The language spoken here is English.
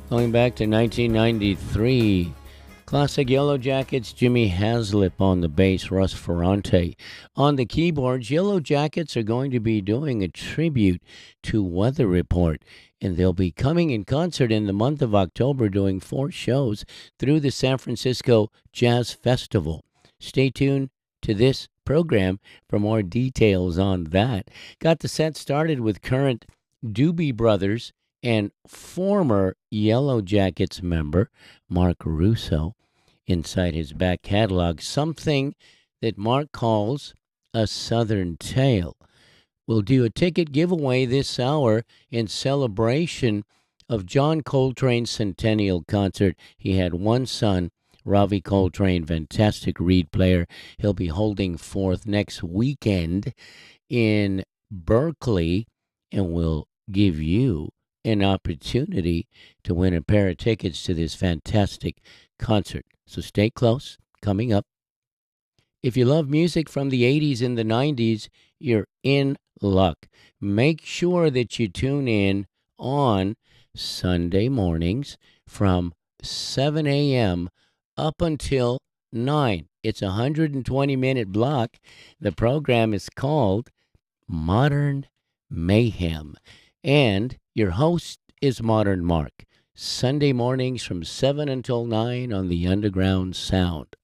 Going back to 1993, classic Yellow Jackets, Jimmy Haslip on the bass, Russ Ferrante on the keyboards. Yellow Jackets are going to be doing a tribute to Weather Report, and they'll be coming in concert in the month of October, doing 4 shows through the San Francisco Jazz Festival. Stay tuned to this program for more details on that. Got the set started with current Doobie Brothers and former Yellow Jackets member Mark Russo inside his back catalog, something that Mark calls a Southern Tale. We'll do a ticket giveaway this hour in celebration of John Coltrane's centennial concert. He had one son, Ravi Coltrane, fantastic reed player. He'll be holding forth next weekend in Berkeley, and we'll give you an opportunity to win a pair of tickets to this fantastic concert. So stay close. Coming up, if you love music from the 80s and the 90s, you're in luck. Make sure that you tune in on Sunday mornings from 7 a.m. up until 9. It's a 120-minute block. The program is called Modern Mayhem. And your host is Modern Mark. Sunday mornings from 7 until 9 on the Underground Sound.